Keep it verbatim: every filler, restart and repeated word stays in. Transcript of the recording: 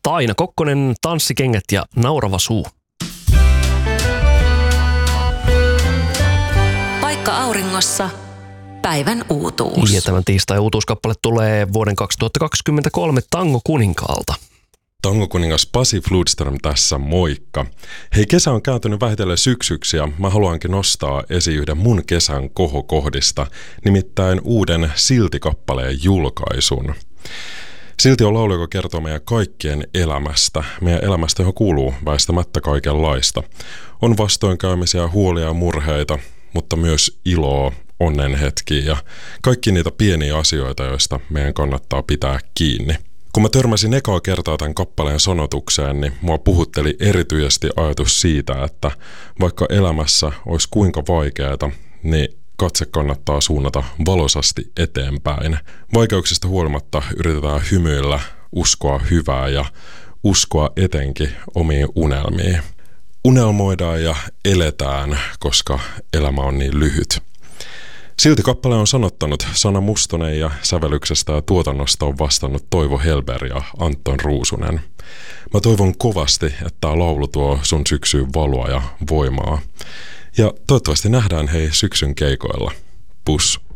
Taina Kokkonen, Tanssikengät ja Naurava suu. Paikka auringossa. Päivän uutuus. Ja tämän tiistai uutuuskappale tulee vuoden kaksituhattakaksikymmentäkolme Tango-kuninkaalta. Tango-kuningas Pasi Fludström tässä, moikka. Hei, kesä on kääntynyt vähitellen syksyksi ja mä haluankin nostaa esiin yhden mun kesän kohokohdista, nimittäin uuden Silti-kappaleen julkaisun. Silti on laulu, joka kertoo meidän kaikkien elämästä. Meidän elämästä, johon kuuluu väistämättä kaikenlaista. On vastoinkäymisiä, huolia ja murheita, mutta myös iloa, onnenhetkiä ja kaikki niitä pieniä asioita, joista meidän kannattaa pitää kiinni. Kun mä törmäsin ekaa kertaa tämän kappaleen sanotukseen, niin mua puhutteli erityisesti ajatus siitä, että vaikka elämässä olisi kuinka vaikeaa, niin katse kannattaa suunnata valoisasti eteenpäin. Vaikeuksista huolimatta yritetään hymyillä, uskoa hyvää ja uskoa etenkin omiin unelmiin. Unelmoidaan ja eletään, koska elämä on niin lyhyt. Silti kappale on sanottanut Sanna Mustonen ja sävellyksestä ja tuotannosta on vastannut Toivo Helber ja Anton Ruusunen. Mä toivon kovasti, että tää laulu tuo sun syksyyn valoa ja voimaa. Ja toivottavasti nähdään hei syksyn keikoilla. Pus!